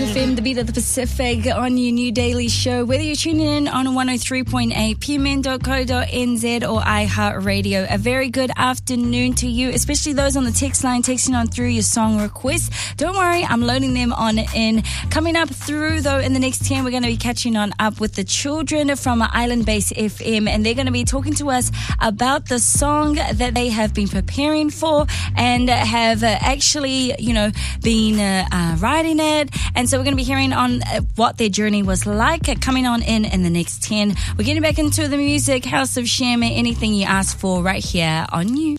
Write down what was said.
FM, the beat of the Pacific, on your new daily show. Whether you're tuning in on 103.8 pmn.co.nz or iHeartRadio, a very good afternoon to you, especially those on the text line texting on through your song requests. Don't worry, I'm loading them on in. Coming up through, though, in the next 10, we're going to be catching on up with the children from Island Base FM, and they're going to be talking to us about the song that they have been preparing for and have actually, been writing it. And so we're going to be hearing on what their journey was like, coming on in the next 10. We're getting back into the music, House of Sham, anything you asked for right here on You.